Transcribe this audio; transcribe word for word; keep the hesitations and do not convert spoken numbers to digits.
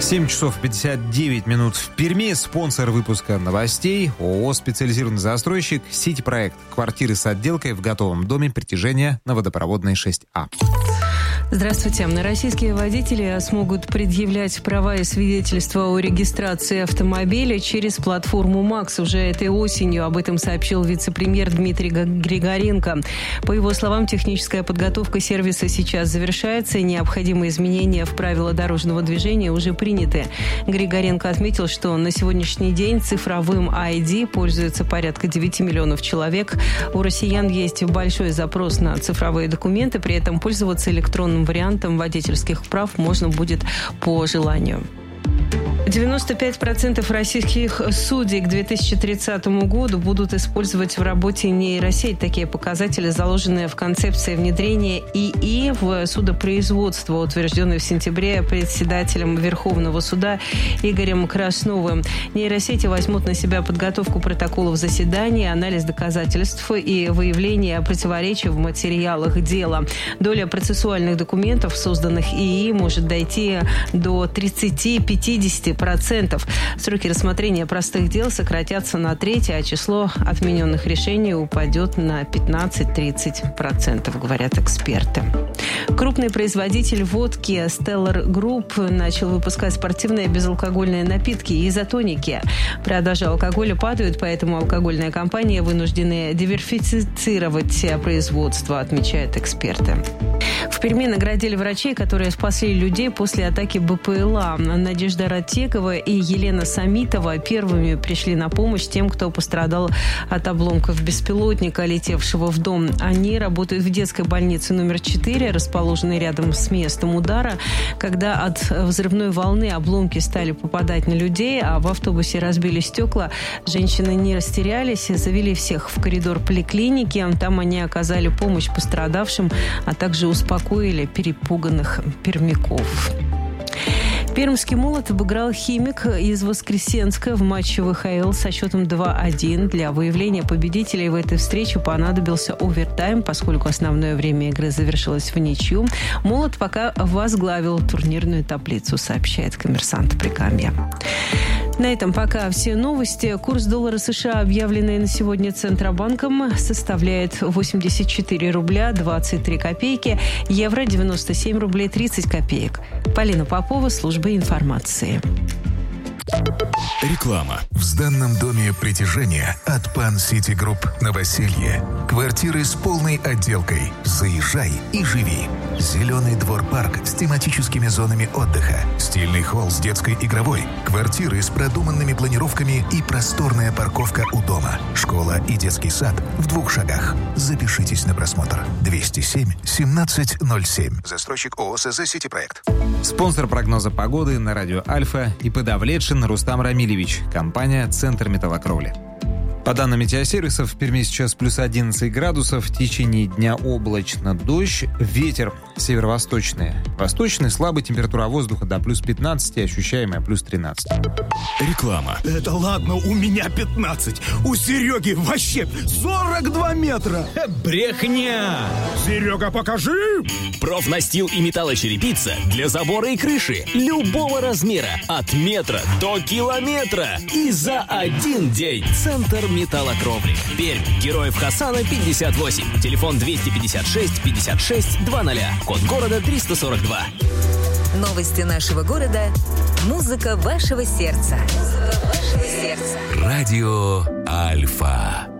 семь часов пятьдесят девять минут в Перми. Спонсор выпуска новостей ООО «Специализированный застройщик» «Сити-проект». Квартиры с отделкой в готовом доме, притяжение на Водопроводной шесть А. Здравствуйте. Российские водители смогут предъявлять права и свидетельства о регистрации автомобиля через платформу МАКС уже этой осенью. Об этом сообщил вице-премьер Дмитрий Григоренко. По его словам, техническая подготовка сервиса сейчас завершается, и необходимые изменения в правила дорожного движения уже приняты. Григоренко отметил, что на сегодняшний день цифровым ай ди пользуется порядка девяти миллионов человек. У россиян есть большой запрос на цифровые документы, при этом пользоваться электронным вариантом водительских прав можно будет по желанию. девяносто пять процентов российских судей к две тысячи тридцатому году будут использовать в работе нейросеть. Такие показатели заложены в концепции внедрения ИИ в судопроизводство, утвержденной в сентябре председателем Верховного суда Игорем Красновым. Нейросети возьмут на себя подготовку протоколов заседаний, анализ доказательств и выявление противоречий в материалах дела. Доля процессуальных документов, созданных ИИ, может дойти до тридцати-пятидесяти процентов. Сроки рассмотрения простых дел сократятся на треть, а число отмененных решений упадет на пятнадцать-тридцать процентов, говорят эксперты. Крупный производитель водки Stellar Group начал выпускать спортивные безалкогольные напитки и изотоники. Продажи алкоголя падают, поэтому алкогольные компании вынуждены диверсифицировать производство, отмечают эксперты. В Перми наградили врачей, которые спасли людей после атаки БПЛА. Надежда Ратекова и Елена Самитова первыми пришли на помощь тем, кто пострадал от обломков беспилотника, летевшего в дом. Они работают в детской больнице номер четыре, расположенной рядом с местом удара. Когда от взрывной волны обломки стали попадать на людей, а в автобусе разбили стекла, женщины не растерялись и завели всех в коридор поликлиники. Там они оказали помощь пострадавшим, а также успокоили перепуганных пермяков. Пермский «Молот» обыграл «Химик» из Воскресенска в матче вэ ха эл со счетом два один. Для выявления победителей в этой встрече понадобился овертайм, поскольку основное время игры завершилось в ничью. «Молот» пока возглавил турнирную таблицу, сообщает «Коммерсант» Прикамья. На этом пока все новости. Курс доллара США, объявленный на сегодня Центробанком, составляет восемьдесят четыре рубля двадцать три копейки, евро девяносто семь рублей тридцать копеек. Полина Попова, служба информации. Реклама. В сданном доме притяжения от Пан Сити Групп Новоселье. Квартиры с полной отделкой. Заезжай и живи. Зеленый двор-парк с тематическими зонами отдыха. Стильный холл с детской игровой. Квартиры с продуманными планировками и просторная парковка у дома. Школа и детский сад в двух шагах. Запишитесь на просмотр. двести семь семнадцать ноль семь. Застройщик ООО СЗ «Сити-проект». Спонсор прогноза погоды на радио «Альфа» и Давлетшин Рустам Рамилевич. Компания «Центр металлокровли». По данным метеосервисов, в Перми сейчас плюс одиннадцать градусов, в течение дня облачно, дождь, ветер северо-восточный. Восточный, слабый, температура воздуха до плюс пятнадцать, ощущаемая плюс тринадцать. Реклама. Это ладно, у меня пятнадцать, у Сереги вообще сорок два метра. Брехня! Серега, покажи! Профнастил и металлочерепица для забора и крыши любого размера, от метра до километра. И за один день Центр металлокровли. Пермь. Героев Хасана пятьдесят восемь. Телефон двести пятьдесят шесть пятьдесят шесть двадцать. Код города триста сорок два. Новости нашего города. Музыка вашего сердца. Музыка вашего сердца. Радио Альфа.